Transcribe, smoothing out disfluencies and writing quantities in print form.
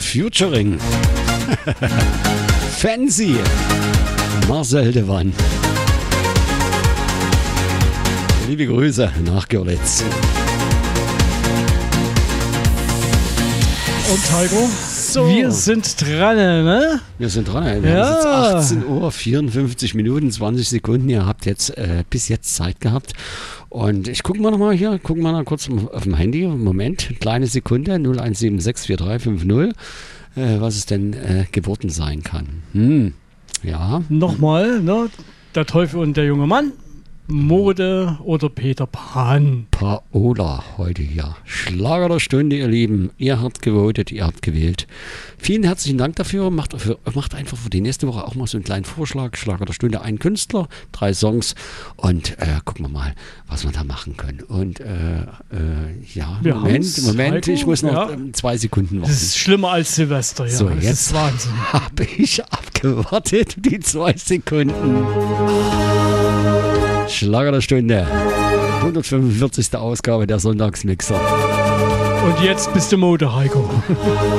Futuring. Fancy. Marcel de Wann. Liebe Grüße nach Görlitz. Und Heiko, so. Wir sind dran, ne? Wir sind dran. Wir haben jetzt 18 Uhr, 54 Minuten, 20 Sekunden. Ihr habt jetzt bis jetzt Zeit gehabt. Und ich gucke mal nochmal hier, kurz auf dem Handy. Moment, kleine Sekunde, 01764350, was es denn geworden sein kann. Ja. Nochmal, ne? Der Teufel und der junge Mann. Mode oder Peter Pan? Paola heute hier. Schlager der Stunde, ihr Lieben. Ihr habt gewotet, ihr habt gewählt. Vielen herzlichen Dank dafür. Macht einfach für die nächste Woche auch mal so einen kleinen Vorschlag. Schlager der Stunde, ein Künstler, 3 Songs und gucken wir mal, was wir da machen können. Und Moment, ich muss noch 2 Sekunden warten. Das ist schlimmer als Silvester, ja. So, das jetzt ist Wahnsinn. Habe ich abgewartet, die 2 Sekunden. Schlager der Stunde. 145. Ausgabe der Sonntagsmixer. Und jetzt bist du Mode, Heiko.